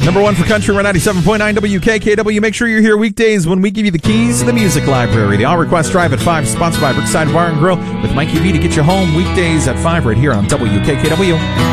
Number one for country, we're 97.9 WKKW. Make sure you're here weekdays when we give you the keys to the music library. The All Request Drive at 5, sponsored by Brookside Bar and Grill with Mikey V to get you home weekdays at 5 right here on WKKW.